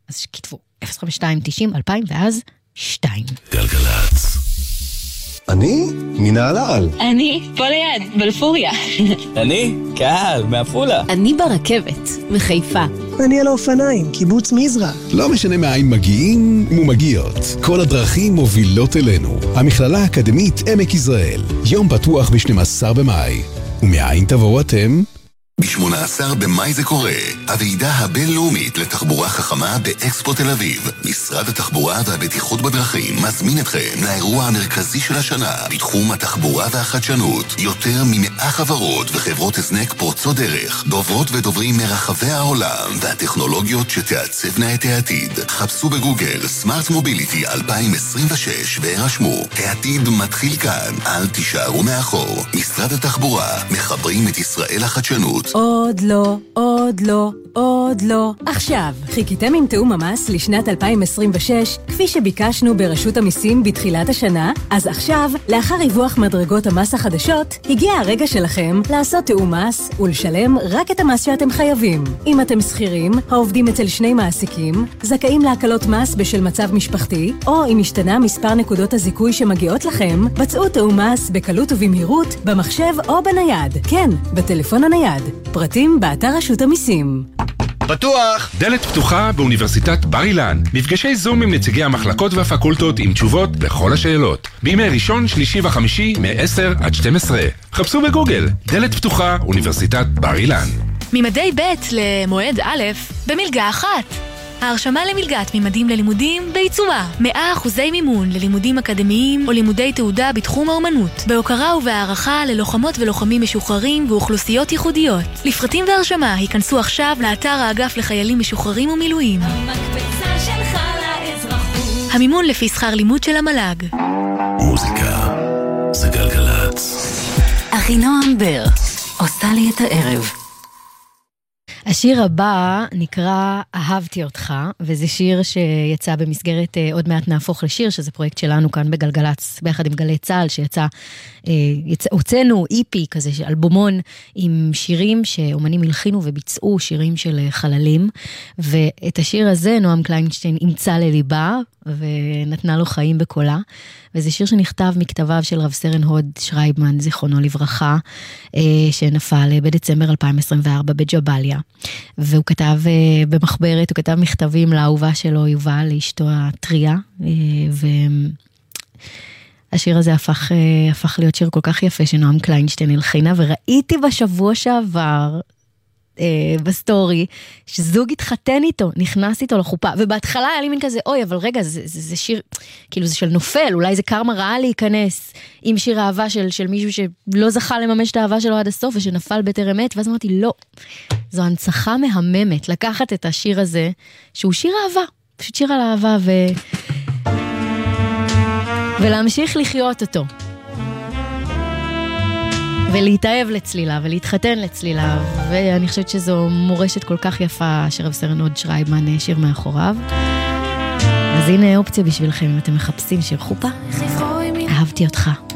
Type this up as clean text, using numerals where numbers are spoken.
אז כתבו 052-90-2000 ואז 2. גלגלץ. אני? מנהלל. אני פה ליד, בלפוריה. אני? קהל, מעפולה. אני ברכבת, מחיפה. אני על האופניים, קיבוץ מזרע. לא משנה מאין מגיעים ומגיעות, כל הדרכים מובילות אלינו. המכללה האקדמית עמק יזרעאל, יום פתוח ב-12 במאי. ומאין תבואו אתם? ב-18 במאי זה קורה, הוועידה הבינלאומית לתחבורה חכמה באקספו תל אביב. משרד התחבורה והבטיחות בדרכים מזמין אתכם לאירוע המרכזי של השנה בתחום התחבורה והחדשנות. יותר מ100 חברות וחברות הזנק פורצות דרך, דוברות ודוברים מרחבי העולם והטכנולוגיות שתעצבנה את העתיד. חפשו בגוגל סמארט מוביליטי 2026 והרשמו, העתיד מתחיל כאן, אל תישארו מאחור. משרד התחבורה, מחברים את ישראל לחדשנות. עוד לא, עוד לא, עוד לא. עכשיו, חיכיתם עם תאום המס לשנת 2026, כפי שביקשנו ברשות המיסים בתחילת השנה? אז עכשיו, לאחר ריווח מדרגות המס החדשות, הגיע הרגע שלכם לעשות תאום מס ולשלם רק את המס שאתם חייבים. אם אתם שכירים, העובדים אצל שני מעסיקים, זכאים להקלות מס בשל מצב משפחתי, או אם השתנה מספר נקודות הזיכוי שמגיעות לכם, בצעו תאום מס בקלות ובמהירות, במחשב או בנייד. כן, בטלפון הנייד. פרטים באתר רשות המיסים. פתוח! דלת פתוחה באוניברסיטת בר אילן. מפגשי זום עם נציגי המחלקות והפקולטות עם תשובות לכל השאלות. בימי ראשון, שלישי וחמישי, מ-10 עד 12. חפשו בגוגל, דלת פתוחה, אוניברסיטת בר אילן. ממדי ב' למועד א' במלגה אחת. ההרשמה למלגת ממדים ללימודים בעיצומה. 100% מימון ללימודים אקדמיים או לימודי תעודה בתחום האומנות. בהוקרה ובהערכה ללוחמות ולוחמים משוחררים ואוכלוסיות ייחודיות. לפרטים והרשמה היכנסו עכשיו לאתר האגף לחיילים משוחררים ומילואים. המקפצה שלך לאזרחות. המימון לפי שכר לימוד של המל"ג. מוזיקה זה גלגלץ. אחינועם בר עושה לי את הערב. השיר הבא נקרא אהבתי אותך, וזה שיר שיצא במסגרת עוד מעט נהפוך לשיר, שזה פרויקט שלנו כאן בגלגלץ, ביחד עם גלי צהל, הוצאנו איפי כזה, אלבומון עם שירים שאומנים הלחינו וביצעו שירים של חללים, ואת השיר הזה נועם קליינשטיין אימצה לליבה, ונתנה לו חיים בקולה, וזה שיר שנכתב מכתביו של רב סרן הוד שרייבמן, זיכרונו לברכה, שנפל בדצמבר 2024 בג'באליה, והוא כתב במחברת, הוא כתב מכתבים לאהובה שלו, יובל, לאשתו הטריה, והשיר הזה הפך להיות שיר כל כך יפה, שנועם קליינשטיין הלחינה, וראיתי בשבוע שעבר, בסטורי, שזוג התחתן איתו, נכנס איתו לחופה, ובהתחלה היה לי מין כזה, אוי, אבל רגע, זה שיר, כאילו זה של נופל, אולי זה קרמה רעה להיכנס עם שיר אהבה של מישהו שלא זכה לממש את האהבה שלו עד הסוף, ושנפל בטרם עת, ואז אמרתי, לא, זו הנצחה מהממת, לקחת את השיר הזה, שהוא שיר אהבה, פשוט שיר על אהבה, ולהמשיך לחיות אותו. ולהתאהב לצלילה, ולהתחתן לצלילה, ואני חושבת שזו מורשת כל כך יפה, שרב סרן הוד שרייבמן שיר מאחוריו. אז הנה אופציה בשבילכם, אם אתם מחפשים שיר חופה, אהבתי אותך.